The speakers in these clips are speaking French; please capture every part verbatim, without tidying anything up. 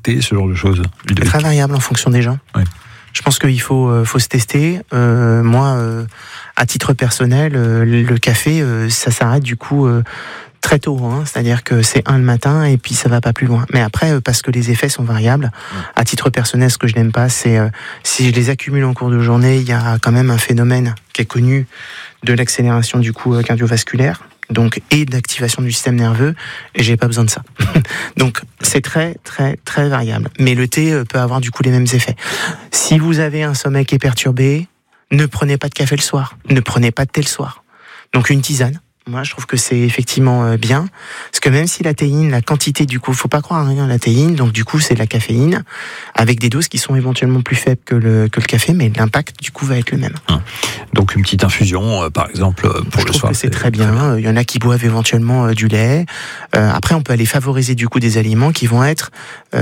adapté, ce genre de choses, Ludovic? Très variable en fonction des gens. Oui. Je pense qu'il faut, euh, faut se tester. Euh, moi, euh, à titre personnel, euh, le café, euh, ça s'arrête du coup euh, très tôt. Hein, c'est-à-dire que c'est un le matin et puis ça va pas plus loin. Mais après, euh, parce que les effets sont variables, mmh. à titre personnel, ce que je n'aime pas, c'est euh, si je les accumule en cours de journée, il y a quand même un phénomène qui est connu de l'accélération du coup euh, cardiovasculaire. Donc, et d'activation du système nerveux, et j'ai pas besoin de ça. Donc, c'est très, très, très variable. Mais le thé peut avoir du coup les mêmes effets. Si vous avez un sommeil qui est perturbé, ne prenez pas de café le soir, ne prenez pas de thé le soir. Donc, une tisane. Moi, je trouve que c'est effectivement bien, parce que même si la théine, la quantité, du coup, faut pas croire à rien, la théine, donc du coup, c'est de la caféine, avec des doses qui sont éventuellement plus faibles que le, que le café, mais l'impact, du coup, va être le même. Hum. Donc, une petite infusion, euh, par exemple, pour je le trouve soir. Que c'est, c'est très bien. très bien. Il y en a qui boivent éventuellement euh, du lait. Euh, après, on peut aller favoriser, du coup, des aliments qui vont être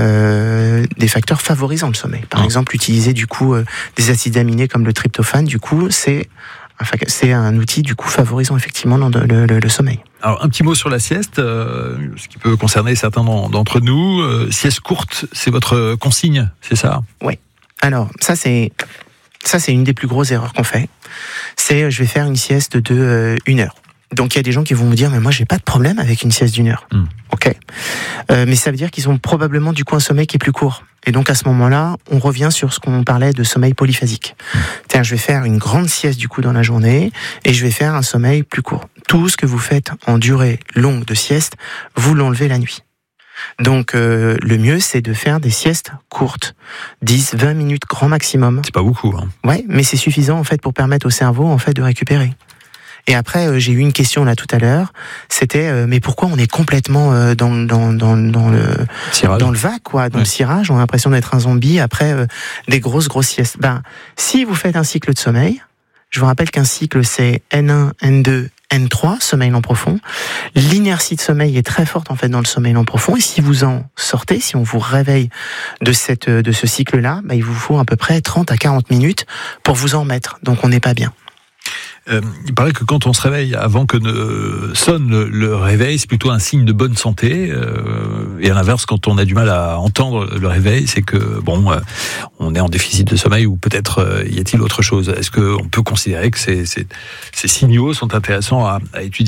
euh, des facteurs favorisant le sommeil. Par hum. exemple, utiliser, du coup, euh, des acides aminés comme le tryptophane, du coup, c'est Enfin, c'est un outil du coup favorisant effectivement le, le, le sommeil. Alors un petit mot sur la sieste, euh, ce qui peut concerner certains d'entre nous. Euh, sieste courte, c'est votre consigne, c'est ça ? Oui. Alors ça c'est ça c'est une des plus grosses erreurs qu'on fait. C'est je vais faire une sieste de euh, une heure. Donc il y a des gens qui vont me dire mais moi j'ai pas de problème avec une sieste d'une heure. Mmh. Ok. Euh, mais ça veut dire qu'ils ont probablement du coup un sommeil qui est plus court. Et donc à ce moment-là, on revient sur ce qu'on parlait de sommeil polyphasique. Mmh. C'est-à-dire je vais faire une grande sieste du coup dans la journée et je vais faire un sommeil plus court. Tout ce que vous faites en durée longue de sieste, vous l'enlevez la nuit. Donc euh, le mieux c'est de faire des siestes courtes, dix vingt minutes grand maximum. C'est pas beaucoup hein. Ouais, mais c'est suffisant en fait pour permettre au cerveau en fait de récupérer. Et après, euh, j'ai eu une question là tout à l'heure. C'était, euh, mais pourquoi on est complètement euh, dans, dans, dans, dans le cirage. dans le vague, quoi, dans ouais. le cirage. On a l'impression d'être un zombie après euh, des grosses grosses siestes. Ben, si vous faites un cycle de sommeil, je vous rappelle qu'un cycle c'est N un, N deux, N trois, sommeil lent profond. L'inertie de sommeil est très forte en fait dans le sommeil lent profond. Et si vous en sortez, si on vous réveille de cette de ce cycle-là, ben, il vous faut à peu près trente à quarante minutes pour vous en remettre. Donc on n'est pas bien. Euh, il paraît que quand on se réveille avant que ne sonne le, le réveil, c'est plutôt un signe de bonne santé. Euh, et à l'inverse, quand on a du mal à entendre le réveil, c'est que bon, euh, on est en déficit de sommeil ou peut-être euh, y a-t-il autre chose. Est-ce qu'on peut considérer que ces, ces, ces signaux sont intéressants à, à étudier ?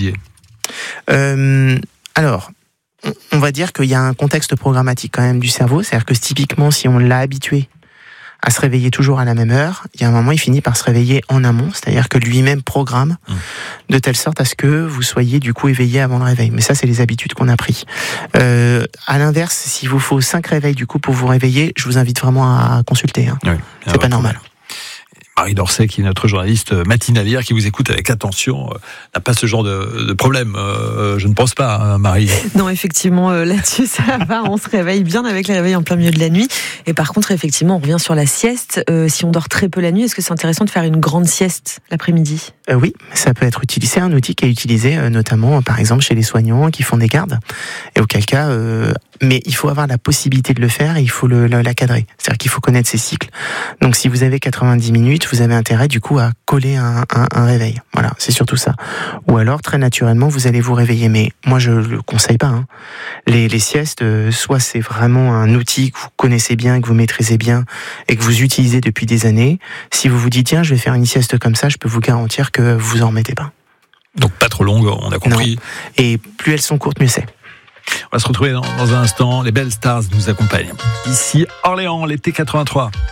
euh, Alors, on va dire qu'il y a un contexte programmatique quand même du cerveau. C'est-à-dire que typiquement, si on l'a habitué à se réveiller toujours à la même heure, il y a un moment, il finit par se réveiller en amont, c'est-à-dire que lui-même programme mmh. de telle sorte à ce que vous soyez du coup éveillé avant le réveil. Mais ça, c'est les habitudes qu'on a pris. Euh, à l'inverse, s'il vous faut cinq réveils du coup pour vous réveiller, je vous invite vraiment à consulter. Hein. Oui, c'est pas normal. Marie Dorset, qui est notre journaliste matinalière, qui vous écoute avec attention, euh, n'a pas ce genre de, de problème. Euh, je ne pense pas, hein, Marie. Non, effectivement, euh, là-dessus, ça va. On se réveille bien avec les réveils en plein milieu de la nuit. Et par contre, effectivement, on revient sur la sieste. Euh, si on dort très peu la nuit, est-ce que c'est intéressant de faire une grande sieste l'après-midi ? euh, Oui, ça peut être utilisé. C'est un outil qui est utilisé euh, notamment, par exemple, chez les soignants qui font des gardes. Et auquel cas... Euh, mais il faut avoir la possibilité de le faire et il faut le, le, la cadrer. C'est-à-dire qu'il faut connaître ses cycles. Donc si vous avez quatre-vingt-dix minutes, vous avez intérêt du coup à coller un, un, un réveil. Voilà, c'est surtout ça. Ou alors très naturellement, vous allez vous réveiller. Mais moi, je le conseille pas. Hein. Les, les siestes, euh, soit c'est vraiment un outil que vous connaissez bien, que vous maîtrisez bien et que vous utilisez depuis des années. Si vous vous dites tiens, je vais faire une sieste comme ça, je peux vous garantir que vous en remettez pas. Donc pas trop longue, on a compris. Non. Et plus elles sont courtes, mieux c'est. On va se retrouver dans, dans un instant. Les belles stars nous accompagnent. Ici, Orléans, l'été quatre-vingt-trois.